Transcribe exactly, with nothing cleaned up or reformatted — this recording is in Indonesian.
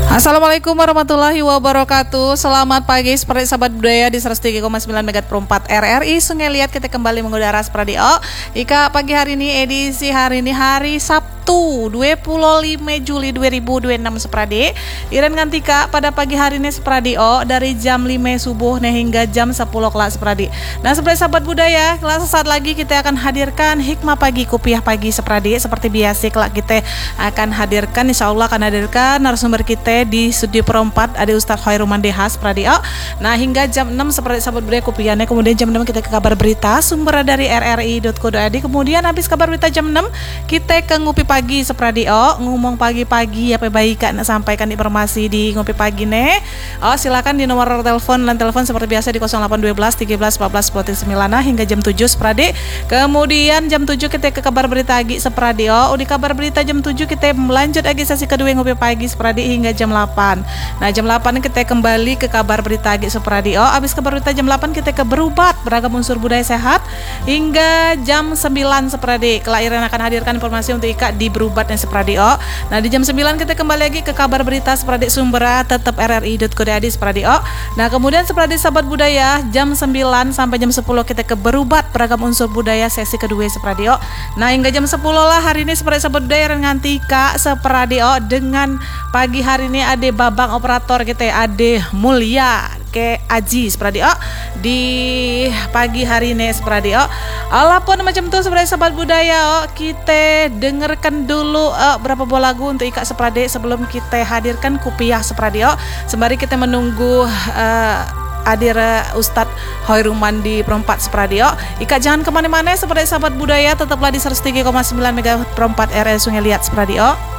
Assalamualaikum warahmatullahi wabarakatuh. Selamat pagi seperti sahabat budaya di seratus tiga koma sembilan megahertz per empat R R I Sungai Liat. Kita kembali mengudara seperti oh. Ika pagi hari ini edisi hari ini hari Sabtu dua puluh lima Juli dua ribu dua puluh enam sepradi. Iren ngantika pada pagi hari ini sepradi oh dari jam lima subuh nih hingga jam sepuluh kelas sepradi. Nah seperti sahabat budaya, kelas saat lagi kita akan hadirkan hikmah pagi kupiah pagi sepradi seperti biasa kelak kita akan hadirkan, insya Allah akan hadirkan narasumber kita di studio perempat ada Ustadz Khairuman Dehas Pradio. Nah hingga jam enam seperti sahabat budaya kupiahnya. Kemudian jam enam kita ke kabar berita sumber dari r r i dot co dot i d. Kemudian habis kabar berita jam enam kita ke ngopi pagi sepradio, ngomong pagi-pagi apa baik kan sampaikan informasi di ngopi pagi nih. Oh silakan di nomor telepon dan telepon seperti biasa di nol delapan satu dua tiga belas empat belas dua puluh sembilan nah, hingga jam tujuh sepradi. Kemudian jam tujuh kita ke kabar berita lagi sepradio. Oh di kabar berita jam tujuh kita melanjut lagi sesi kedua ngopi pagi sepradi hingga jam delapan. Nah jam delapan kita kembali ke kabar berita Agi Supradio. Abis kabar berita jam delapan kita ke berubat beragam unsur budaya sehat hingga jam sembilan sepradi. Kelahiran akan hadirkan informasi untuk Ika di berubat dan Supradio. Nah di jam sembilan kita kembali lagi ke kabar berita Supradio sumber tetap r r i dot co dot i d Supradio. Nah kemudian seperti sahabat budaya jam sembilan sampai jam sepuluh kita ke berubat beragam unsur budaya sesi kedua Supradio. Nah hingga jam sepuluh lah hari ini seperti sahabat budaya nganti Kak Supradio dengan pagi hari ini ada babang operator kita ada Mulia ke Aji Spradio di pagi hari ini Spradio. Alapun macam tu sebenarnya sahabat budaya oh, kita dengarkan dulu oh, berapa buah lagu untuk Ika Sprade sebelum kita hadirkan kupiah Spradio. Sembari kita menunggu uh, hadir Ustadz Khairuman di perempat Spradio. Ika jangan kemana-mana seperti sahabat budaya, tetaplah di seratus tiga koma sembilan megahertz per empat R R I Sungai Liat Spradio.